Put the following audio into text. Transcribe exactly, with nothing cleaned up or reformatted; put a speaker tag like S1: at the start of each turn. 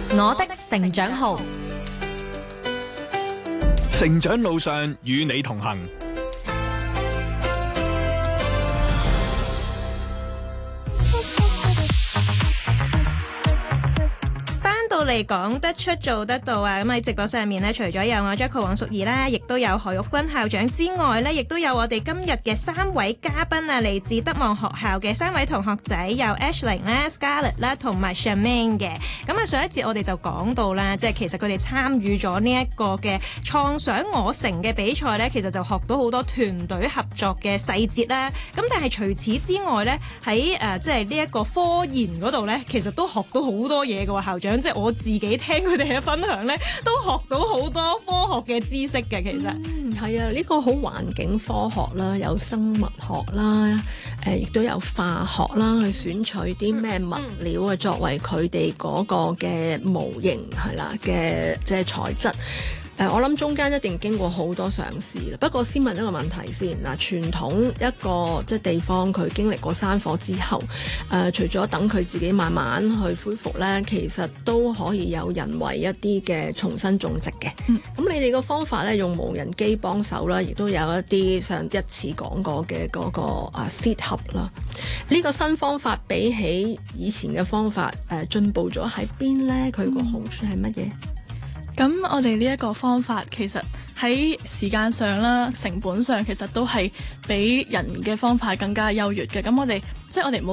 S1: 我的成長號，
S2: 成長路上與你同行。
S3: 嚟講得出做得到啊！咁喺直播上面呢，除咗有我 Jacko 黃淑儀啦，亦都有何玉君校長之外呢，亦都有我哋今日嘅三位嘉賓啊，嚟自德望學校嘅三位同學仔，有 Ashling 啦、Scarlett 啦，同埋 Charmaine 嘅。咁啊，上一節我哋就講到啦，即係其實佢哋參與咗呢一個嘅創想我城嘅比賽呢，其實就學到好多團隊合作嘅細節啦。咁但係除此之外呢，喺誒即係呢一個科研嗰度呢，其實都學到好多嘢嘅喎，校長。即係我自己聽佢哋嘅分享呢，都學到好多科學嘅知識嘅。其實
S4: 嗯，係啊，呢個好環境科學啦，有生物學啦，誒亦都有化學啦，去選取啲咩物料啊，作為佢哋嗰個嘅模型係啦嘅即係材質。誒，我諗中間一定經過好多嘗試啦。不過先問一個問題先嗱，傳統一個即係地方佢經歷過山火之後，誒、呃、除咗等佢自己慢慢去恢復咧，其實都可以有人為一啲嘅重新種植嘅。咁、嗯、你哋個方法咧，用無人機幫手啦，亦都有一啲上一次講過嘅嗰、那個啊 seed hub 啦。呢、這個新方法比起以前嘅方法誒進步咗喺邊咧？佢個好處係乜嘢？
S5: 咁我哋呢一個方法其實喺時間上啦、成本上，其實都係比人嘅方法更加優越嘅。咁我哋即係我哋冇